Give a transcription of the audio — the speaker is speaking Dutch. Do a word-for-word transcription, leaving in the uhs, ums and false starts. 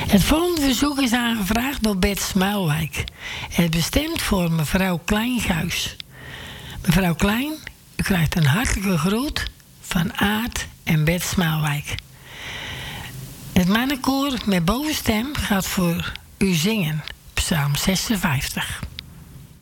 Het volgende verzoek is aangevraagd door Bert Smuilwijk. Het is bestemd voor mevrouw Klein-Guis. Mevrouw Klein, u krijgt een hartelijke groet van Aart en Bert Smuilwijk. Het mannenkoor met bovenstem gaat voor u zingen. Psalm zesenvijftig.